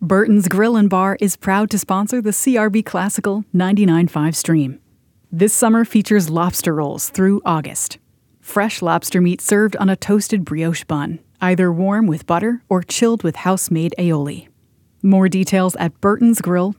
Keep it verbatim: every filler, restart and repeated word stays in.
Burton's Grill and Bar is proud to sponsor the C R B Classical ninety-nine point five stream. This summer features lobster rolls through August. Fresh lobster meat served on a toasted brioche bun, either warm with butter or chilled with house-made aioli. More details at burtons grill